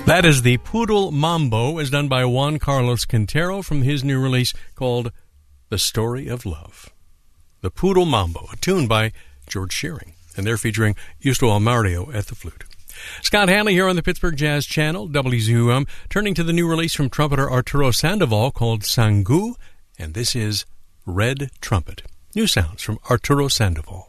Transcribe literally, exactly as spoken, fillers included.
That is the Poodle Mambo, as done by Juan Carlos Quintero from his new release called The Story of Love. The Poodle Mambo, a tune by George Shearing, and they're featuring Justo Almario at the flute. Scott Hanley here on the Pittsburgh Jazz Channel, W Z U M, turning to the new release from trumpeter Arturo Sandoval called Sangu, and this is Red Trumpet. New sounds from Arturo Sandoval.